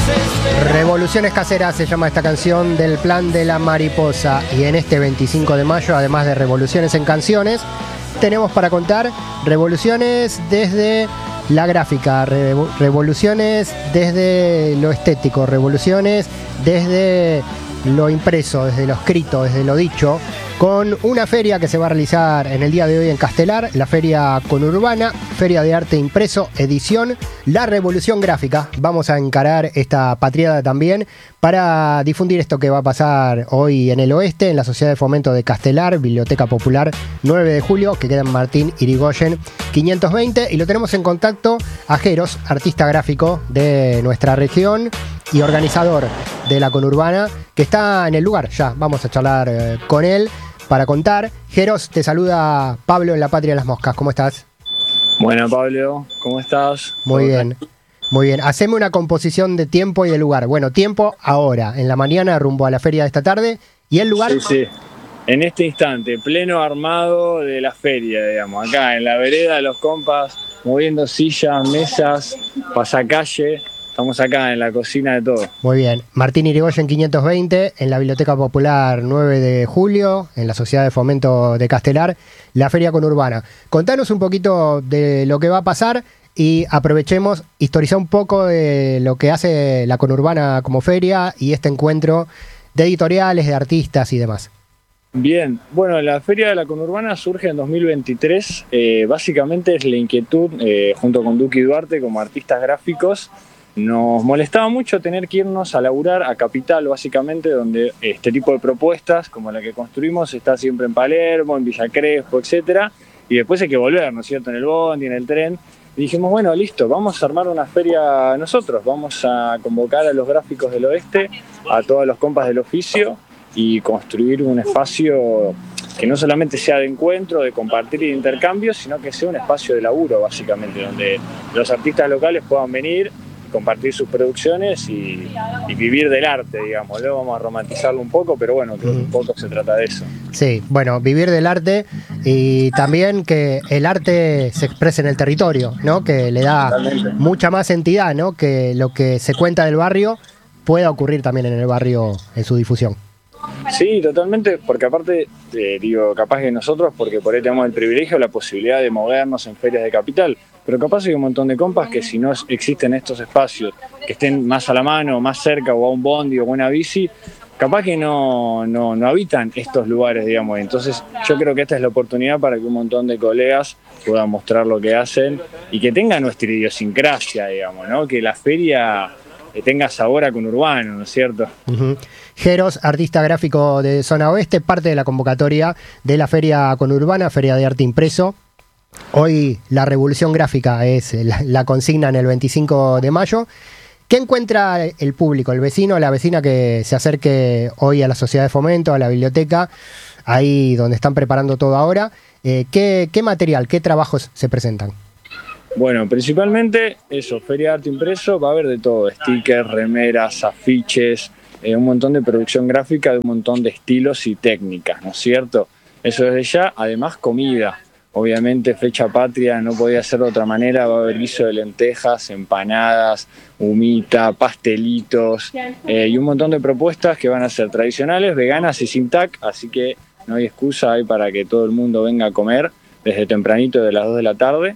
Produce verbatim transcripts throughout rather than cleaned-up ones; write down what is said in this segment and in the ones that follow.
Revoluciones Caseras se llama esta canción del Plan de la Mariposa. Y en este veinticinco de mayo, además de revoluciones en canciones, tenemos para contar revoluciones desde la gráfica, revoluciones desde lo estético, revoluciones desde lo impreso, desde lo escrito, desde lo dicho, con una feria que se va a realizar en el día de hoy en Castelar, la Feria Conurbana, Feria de Arte Impreso, edición La Revolución Gráfica. Vamos a encarar esta patriada también para difundir esto que va a pasar hoy en el oeste, en la Sociedad de Fomento de Castelar, Biblioteca Popular nueve de julio, que queda en Martín Irigoyen quinientos veinte, y lo tenemos en contacto a Jeros, artista gráfico de nuestra región y organizador de la Conurbana, que está en el lugar. Ya vamos a charlar eh, con él para contar. Jeros, te saluda Pablo en La Patria de las Moscas. ¿Cómo estás? Bueno, Pablo, ¿cómo estás? Muy bien, muy bien. Haceme una composición de tiempo y de lugar. Bueno, tiempo ahora, en la mañana, rumbo a la feria de esta tarde. ¿Y el lugar? Sí, sí. En este instante, pleno armado de la feria, digamos. Acá, en la vereda, los compas moviendo sillas, mesas, pasacalle. Estamos acá en la cocina de todo. Muy bien. Martín Irigoyen quinientos veinte, en la Biblioteca Popular nueve de julio, en la Sociedad de Fomento de Castelar, la Feria Conurbana. Contanos un poquito de lo que va a pasar y aprovechemos, historizar un poco de lo que hace la Conurbana como feria y este encuentro de editoriales, de artistas y demás. Bien, bueno, la Feria de la Conurbana surge en dos mil veintitrés. Eh, básicamente es la inquietud, eh, junto con Duque y Duarte, como artistas gráficos. Nos molestaba mucho tener que irnos a laburar a Capital, básicamente, donde este tipo de propuestas, como la que construimos, está siempre en Palermo, en Villa Crespo, etcétera. Y después hay que volver, ¿no es cierto?, en el bondi, en el tren. Y dijimos, bueno, listo, vamos a armar una feria nosotros. Vamos a convocar a los gráficos del oeste, a todos los compas del oficio, y construir un espacio que no solamente sea de encuentro, de compartir y de intercambio, sino que sea un espacio de laburo, básicamente, donde los artistas locales puedan venir, compartir sus producciones y, y vivir del arte, digamos. Luego vamos a romantizarlo un poco, pero bueno, creo que un poco se trata de eso. Sí, bueno, vivir del arte y también que el arte se exprese en el territorio, ¿no? Que le da Totalmente. mucha más entidad, ¿no? Que lo que se cuenta del barrio pueda ocurrir también en el barrio en su difusión. Sí, totalmente, porque aparte, eh, digo, capaz que nosotros, porque por ahí tenemos el privilegio, la posibilidad de movernos en ferias de capital, pero capaz hay un montón de compas que si no existen estos espacios, que estén más a la mano, más cerca, o a un bondi o una bici, capaz que no, no, no habitan estos lugares, digamos. Entonces yo creo que esta es la oportunidad para que un montón de colegas puedan mostrar lo que hacen y que tengan nuestra idiosincrasia, digamos, ¿no? Que la feria tenga sabor a conurbano, ¿no es cierto? Uh-huh. Jeros, artista gráfico de Zona Oeste, parte de la convocatoria de la Feria Conurbana, Feria de Arte Impreso. Hoy la revolución gráfica es la, la consigna en el veinticinco de mayo. ¿Qué encuentra el público, el vecino, la vecina que se acerque hoy a la Sociedad de Fomento, a la biblioteca, ahí donde están preparando todo ahora? Eh, ¿qué, ¿Qué material, qué trabajos se presentan? Bueno, principalmente eso, Feria de Arte Impreso, va a haber de todo, stickers, remeras, afiches, eh, un montón de producción gráfica de un montón de estilos y técnicas, ¿no es cierto? Eso desde ya, además comida, obviamente fecha patria, no podía ser de otra manera, va a haber guiso de lentejas, empanadas, humita, pastelitos, eh, y un montón de propuestas que van a ser tradicionales, veganas y sin tac, así que no hay excusa ahí para que todo el mundo venga a comer desde tempranito de las dos de la tarde.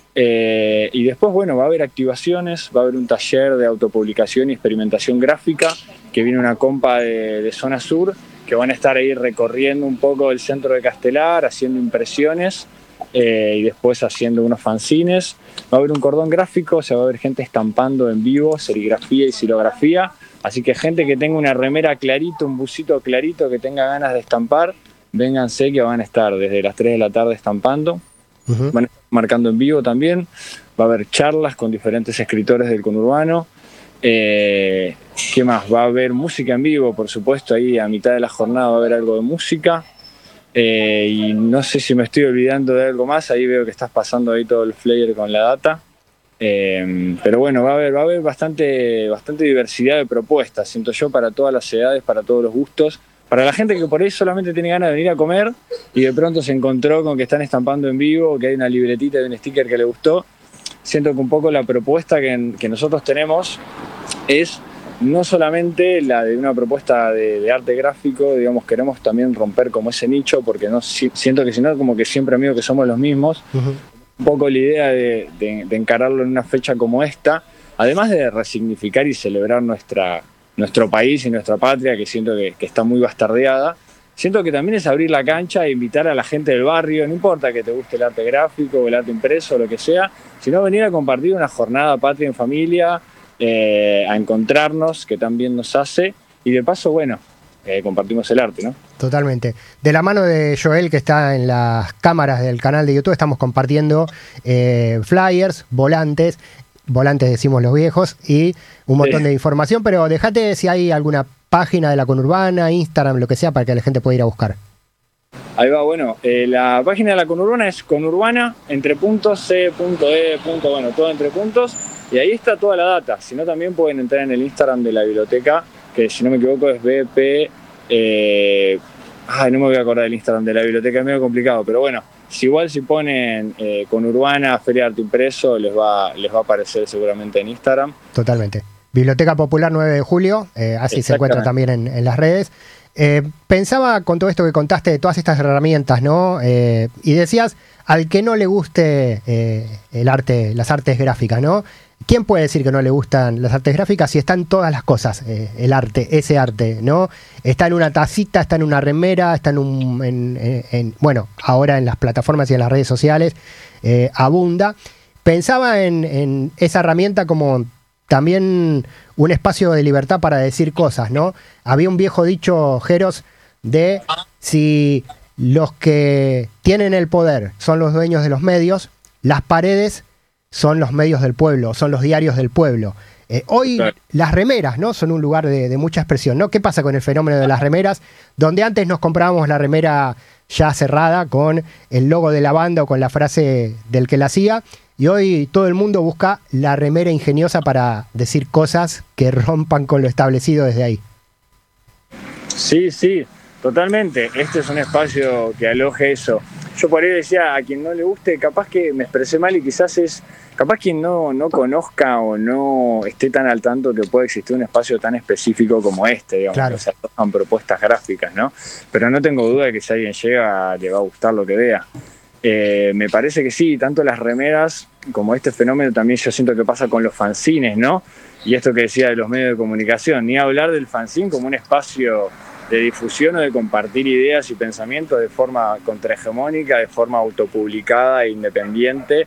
Eh, y después, bueno, va a haber activaciones, va a haber un taller de autopublicación y experimentación gráfica, que viene una compa de, de Zona Sur, que van a estar ahí recorriendo un poco el centro de Castelar, haciendo impresiones eh, y después haciendo unos fanzines. Va a haber un cordón gráfico, o sea, va a haber gente estampando en vivo, serigrafía y silografía, así que gente que tenga una remera clarito, un busito clarito, que tenga ganas de estampar, vénganse que van a estar desde las tres de la tarde estampando. Uh-huh. Van a estar marcando en vivo también, va a haber charlas con diferentes escritores del conurbano. Eh, ¿Qué más? Va a haber música en vivo, por supuesto, ahí a mitad de la jornada va a haber algo de música. Eh, y no sé si me estoy olvidando de algo más, ahí veo que estás pasando ahí todo el flyer con la data. Eh, pero bueno, va a haber, va a haber bastante, bastante diversidad de propuestas, siento yo, para todas las edades, para todos los gustos. Para la gente que por ahí solamente tiene ganas de venir a comer y de pronto se encontró con que están estampando en vivo, que hay una libretita de un sticker que le gustó, siento que un poco la propuesta que, que nosotros tenemos es no solamente la de una propuesta de, de arte gráfico, digamos, queremos también romper como ese nicho, porque no si, siento que si no, como que siempre amigos que somos los mismos. Uh-huh. Un poco la idea de, de, de encararlo en una fecha como esta, además de resignificar y celebrar nuestra, nuestro país y nuestra patria, que siento que, que está muy bastardeada, siento que también es abrir la cancha e invitar a la gente del barrio, no importa que te guste el arte gráfico o el arte impreso o lo que sea, sino venir a compartir una jornada patria en familia, eh, a encontrarnos, que también nos hace, y de paso, bueno, eh, compartimos el arte, ¿no? Totalmente. De la mano de Joel, que está en las cámaras del canal de YouTube, estamos compartiendo eh, flyers, volantes, volantes decimos los viejos, y un montón sí. de información, pero dejate si hay alguna página de la Conurbana, Instagram, lo que sea, para que la gente pueda ir a buscar. Ahí va, bueno, eh, la página de la Conurbana es conurbana, entre puntos, c punto e, punto, bueno, todo entre puntos, y ahí está toda la data. Si no, también pueden entrar en el Instagram de la biblioteca, que si no me equivoco es B P, eh, ay, no me voy a acordar del Instagram de la biblioteca, es medio complicado, pero bueno, si igual si ponen eh, Conurbana, Feria de Arte Impreso, les va, les va a aparecer seguramente en Instagram. Totalmente. Biblioteca Popular nueve de julio, eh, así se encuentra también en, en las redes. Eh, pensaba con todo esto que contaste de todas estas herramientas, ¿no? Eh, y decías, al que no le guste eh, el arte, las artes gráficas, ¿no? ¿Quién puede decir que no le gustan las artes gráficas si están todas las cosas? Eh, el arte, ese arte, ¿no? Está en una tacita, está en una remera, está en un... En, en, en, bueno, ahora en las plataformas y en las redes sociales eh, abunda. Pensaba en, en esa herramienta como también un espacio de libertad para decir cosas, ¿no? Había un viejo dicho, Jeros, de si los que tienen el poder son los dueños de los medios, las paredes son los medios del pueblo, son los diarios del pueblo. Eh, hoy claro. Las remeras, ¿no? Son un lugar de, de mucha expresión, ¿no? ¿Qué pasa con el fenómeno de las remeras? Donde antes nos comprábamos la remera ya cerrada con el logo de la banda o con la frase del que la hacía, y hoy todo el mundo busca la remera ingeniosa para decir cosas que rompan con lo establecido desde ahí. Sí, sí, totalmente. Este es un espacio que aloje eso. Yo por ahí decía, a quien no le guste, capaz que me expresé mal y quizás es, capaz quien no, no conozca o no esté tan al tanto que puede existir un espacio tan específico como este, digamos, claro. Que se alojan propuestas gráficas, ¿no? Pero no tengo duda de que si alguien llega le va a gustar lo que vea. Eh, me parece que sí, tanto las remeras como este fenómeno también yo siento que pasa con los fanzines, ¿no? Y esto que decía de los medios de comunicación, ni hablar del fanzine como un espacio de difusión o de compartir ideas y pensamientos de forma contrahegemónica, de forma autopublicada e independiente.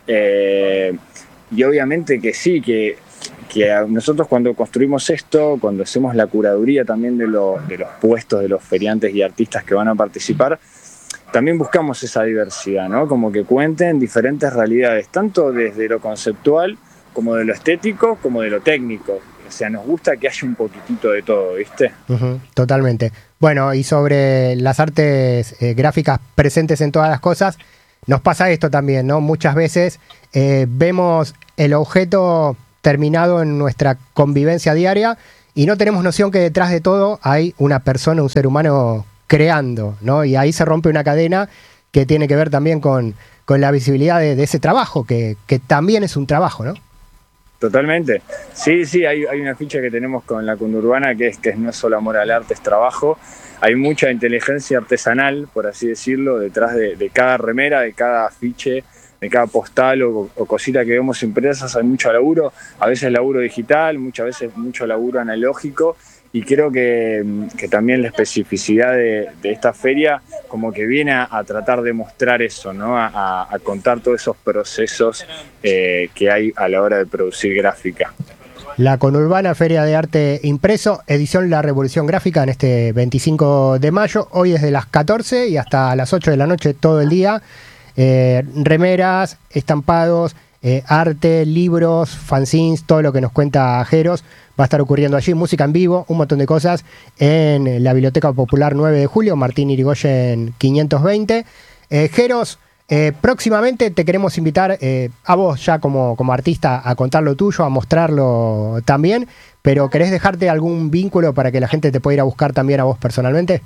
Eh, y obviamente que sí, que, que nosotros cuando construimos esto, cuando hacemos la curaduría también de, lo, de los puestos de los feriantes y artistas que van a participar, también buscamos esa diversidad, ¿no? Como que cuenten diferentes realidades, tanto desde lo conceptual, como de lo estético, como de lo técnico. O sea, nos gusta que haya un poquitito de todo, ¿viste? Uh-huh, totalmente. Bueno, y sobre las artes eh, gráficas presentes en todas las cosas, nos pasa esto también, ¿no? Muchas veces eh, vemos el objeto terminado en nuestra convivencia diaria y no tenemos noción que detrás de todo hay una persona, un ser humano creando, ¿no? Y ahí se rompe una cadena que tiene que ver también con, con la visibilidad de, de ese trabajo, que, que también es un trabajo, ¿no? Totalmente. Sí, sí, hay, hay una ficha que tenemos con la Conurbana que es que no es solo amor al arte, es trabajo. Hay mucha inteligencia artesanal, por así decirlo, detrás de, de cada remera, de cada afiche, de cada postal o, o cosita que vemos impresas. Hay mucho laburo, a veces laburo digital, muchas veces mucho laburo analógico. Y creo que, que también la especificidad de, de esta feria como que viene a, a tratar de mostrar eso, ¿no? A, a contar todos esos procesos eh, que hay a la hora de producir gráfica. La Conurbana Feria de Arte Impreso, edición La Revolución Gráfica en este veinticinco de mayo, hoy desde las catorce y hasta las ocho de la noche todo el día. Eh, remeras, estampados, eh, arte, libros, fanzines, todo lo que nos cuenta Jeros va a estar ocurriendo allí, música en vivo, un montón de cosas en la Biblioteca Popular nueve de julio, Martín Irigoyen quinientos veinte. Eh, Jeros, eh, próximamente te queremos invitar eh, a vos ya como, como artista a contar lo tuyo, a mostrarlo también, pero ¿querés dejarte algún vínculo para que la gente te pueda ir a buscar también a vos personalmente?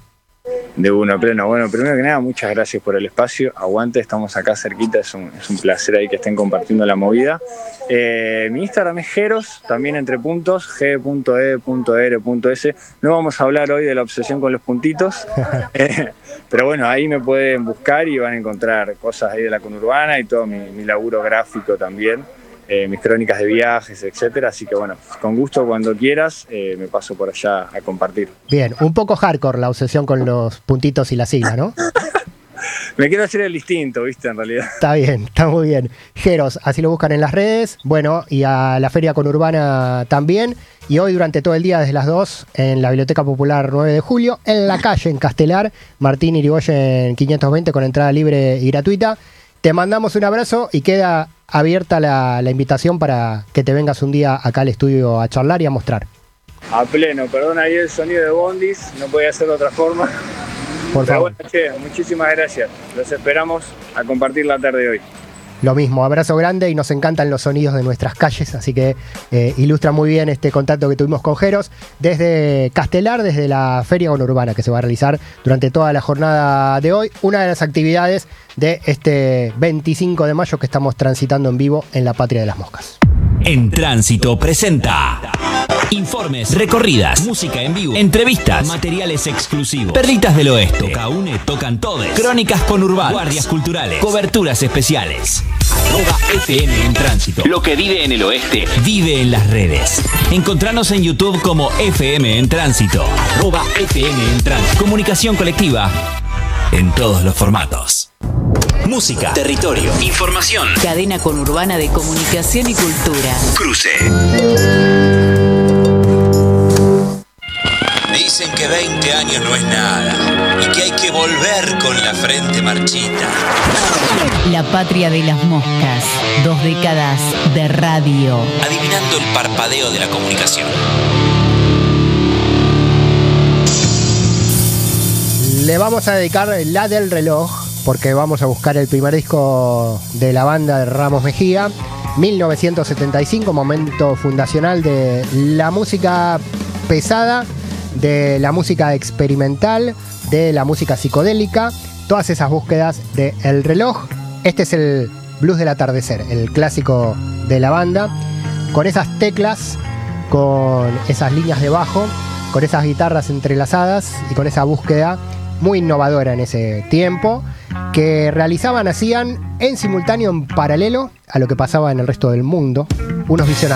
De uno, pleno. Bueno, primero que nada, muchas gracias por el espacio. Aguante, estamos acá cerquita, es un, es un placer ahí que estén compartiendo la movida. Eh, mi Instagram es Geros, también entre puntos, ge punto e punto erre punto ese. No vamos a hablar hoy de la obsesión con los puntitos, eh, pero bueno, ahí me pueden buscar y van a encontrar cosas ahí de la conurbana y todo mi, mi laburo gráfico también. Eh, mis crónicas de viajes, etcétera. Así que bueno, con gusto cuando quieras eh, me paso por allá a compartir. Bien, un poco hardcore la obsesión con los puntitos y las siglas, ¿no? Me quiero hacer el distinto, ¿viste? En realidad. Está bien, está muy bien. Geros, así lo buscan en las redes. Bueno, y a la Feria Conurbana también. Y hoy durante todo el día desde las dos en la Biblioteca Popular nueve de julio, en la calle, en Castelar, Martín Irigoyen quinientos veinte con entrada libre y gratuita. Te mandamos un abrazo y queda abierta la, la invitación para que te vengas un día acá al estudio a charlar y a mostrar. A pleno, perdón ahí el sonido de bondis, no podía ser de otra forma. Por Pero favor. bueno, che, muchísimas gracias. Los esperamos a compartir la tarde de hoy. Lo mismo, abrazo grande y nos encantan los sonidos de nuestras calles, así que eh, ilustra muy bien este contacto que tuvimos con Geros desde Castelar, desde la Feria Conurbana que se va a realizar durante toda la jornada de hoy. Una de las actividades de este veinticinco de mayo que estamos transitando en vivo en la Patria de las Moscas. En Tránsito presenta informes, recorridas, música en vivo, entrevistas, materiales exclusivos, Perlitas del Oeste, Toca Une, Tocan Todes, crónicas conurbanas, guardias culturales, coberturas especiales. Arroba F M en Tránsito. Lo que vive en el oeste, vive en las redes. Encontranos en YouTube como F M en Tránsito. Arroba F M en Tránsito. Comunicación colectiva en todos los formatos. Música, territorio, información. Cadena conurbana de comunicación y cultura. Cruce. Dicen que veinte años no es nada y que hay que volver con la frente marchita. La Patria de las Moscas. Dos décadas de radio. Adivinando el parpadeo de la comunicación. Le vamos a dedicar la del reloj porque vamos a buscar el primer disco de la banda de Ramos Mejía, mil novecientos setenta y cinco, momento fundacional de la música pesada, de la música experimental, de la música psicodélica, todas esas búsquedas de El Reloj. Este es el Blues del Atardecer, el clásico de la banda, con esas teclas, con esas líneas de bajo, con esas guitarras entrelazadas y con esa búsqueda muy innovadora en ese tiempo, que realizaban, hacían en simultáneo, en paralelo a lo que pasaba en el resto del mundo, unos visionarios.